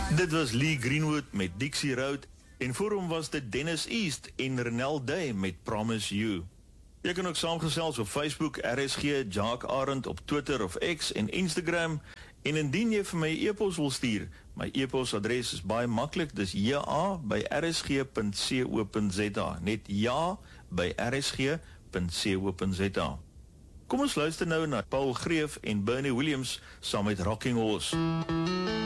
Dit was Lee Greenwood met Dixie Road en voor hom was dit Dennis East en Renel Day met Promise You. Jy kan ook saamgesels op Facebook, RSG, Jacques Arend op Twitter of X en Instagram en indien jy vir my e-pos wil stuur, my e-posadres is baie maklik, dis ja@rsg.co.za, net ja@rsg.co.za. Kom ons luister nou na Paul Greef en Bernie Williams saam met Rocking Horse.